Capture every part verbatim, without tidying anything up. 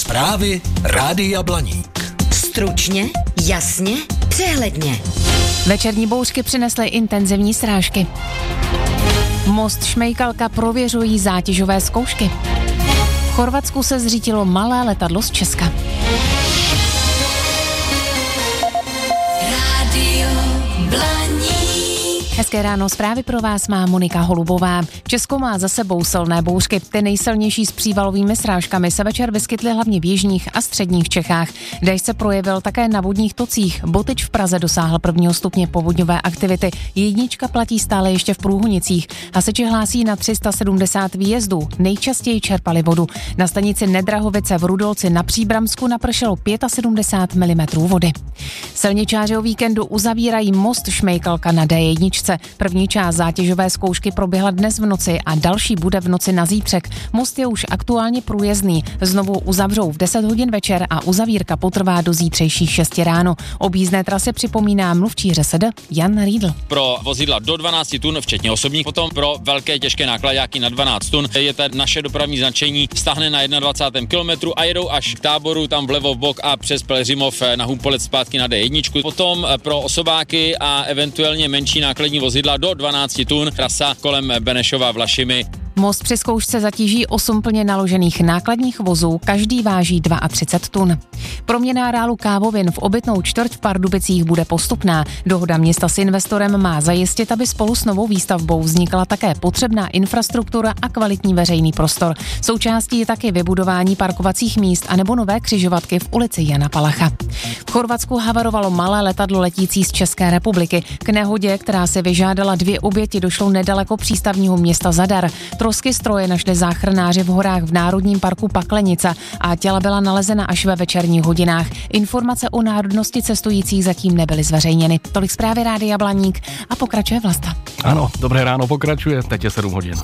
Zprávy Rádia Blaník. Stručně, jasně, přehledně. Večerní bouřky přinesly intenzivní srážky. Most Šmejkalka prověřují zátěžové zkoušky. V Chorvatsku se zřítilo malé letadlo z Česka. Rádio Blaník. Hezké ráno, zprávy pro vás má Monika Holubová. Česko má za sebou silné bouřky. Ty nejsilnější s přívalovými srážkami se večer vyskytly hlavně v jižních a středních Čechách. Déšť se projevil také na vodních tocích. Botyč v Praze dosáhl prvního stupně povodňové aktivity. Jednička platí stále ještě v Průhonicích. Hasiči hlásí na tři sta sedmdesát výjezdů. Nejčastěji čerpali vodu. Na stanici Nedrahovice v Rudolci na Příbramsku napršelo sedmdesát pět milimetrů vody. Silničáři o víkendu uzavírají most Šmejkalka na dé jedna. První část zátěžové zkoušky proběhla dnes v noci a další bude v noci na zítřek. Most je už aktuálně průjezdný. Znovu uzavřou v deset hodin večer a uzavírka potrvá do zítřejších šesti ráno. O jízdné trasy připomíná mluvčí ŘSD Jan Riedl. Pro vozidla do dvanáct tun, včetně osobních, potom pro velké těžké nákladáky na dvanáct tun je tady naše dopravní značení, stáhne na dvacátém prvním kilometru a jedou až k táboru tam vlevo v bok a přes Pelhřimov na Humpolec zpátky na dé jedna. Potom pro osobáky a eventuálně menší nákladní vozidla do dvanáct tun, trasa kolem Benešova Vlašimi. Most při zkoušce zatíží osm plně naložených nákladních vozů, každý váží třicet dva tun. Proměna areálu Kávovin v obytnou čtvrť v Pardubicích bude postupná. Dohoda města s investorem má zajistit, aby spolu s novou výstavbou vznikla také potřebná infrastruktura a kvalitní veřejný prostor. Součástí je taky vybudování parkovacích míst anebo nové křižovatky v ulici Jana Palacha. V Chorvatsku havarovalo malé letadlo letící z České republiky. K nehodě, která se vyžádala dvě oběti, došlo nedaleko přístavního města Zadar. Trosky stroje našli záchranáři v horách v Národním parku Paklenica a těla byla nalezena až ve večerních hodinách. Informace o národnosti cestujících zatím nebyly zveřejněny. Tolik zprávy Rádia Blaník a pokračuje Vlasta. Ano, dobré ráno pokračuje, teď je sedm hodin.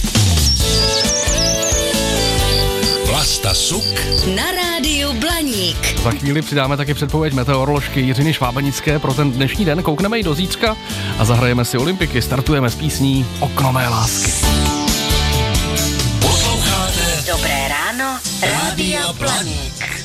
Vlasta Suk Na Rádiu Blaník. Za chvíli přidáme taky předpověď meteoroložky Jiřiny Švábanické pro ten dnešní den. Koukneme i do zítřka a zahrajeme si olympiky. Startujeme s písní Okno mé lásky. Posloucháte Dobré ráno, Rádio Blaník.